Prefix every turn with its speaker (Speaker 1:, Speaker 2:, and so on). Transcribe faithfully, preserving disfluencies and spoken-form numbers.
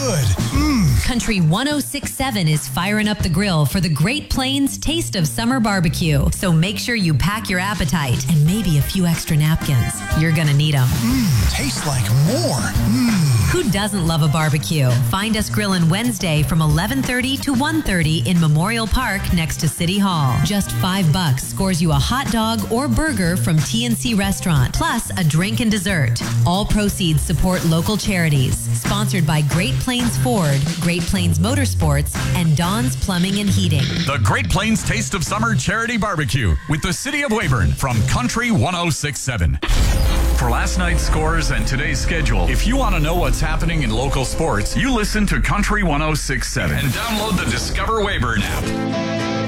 Speaker 1: good. Mmm.
Speaker 2: Country one oh six point seven is firing up the grill for the Great Plains Taste of Summer Barbecue. So make sure you pack your appetite and maybe a few extra napkins. You're gonna need them.
Speaker 1: Mmm, tastes like more. Mmm.
Speaker 2: Who doesn't love a barbecue? Find us grilling Wednesday from eleven thirty to one thirty in Memorial Park next to City Hall. Just five bucks scores you a hot dog or burger from T N C Restaurant, plus a drink and dessert. All proceeds support local charities. Sponsored by Great Plains Ford, Great Plains Motorsports, and Dawn's Plumbing and Heating.
Speaker 3: The Great Plains Taste of Summer Charity Barbecue with the City of Weyburn from Country one oh six point seven. For last night's scores and today's schedule, if you want to know what's happening in local sports, you listen to Country one oh six point seven and download the Discover Weyburn app.